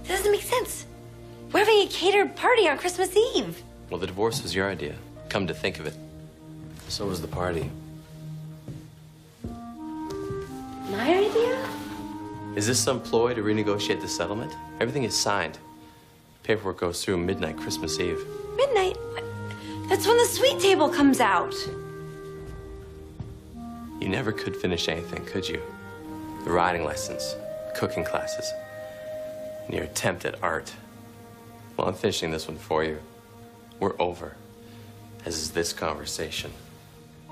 That doesn't make sense. We're having a catered party on Christmas Eve. Well, the divorce was your idea. Come to think of it. So was the party. My idea? Is this some ploy to renegotiate the settlement? Everything is signed. Paperwork goes through midnight Christmas Eve. Midnight? That's when the sweet table comes out. You never could finish anything, could you? The riding lessons, cooking classes, and your attempt at art. Well, I'm finishing this one for you. We're over, as is this conversation.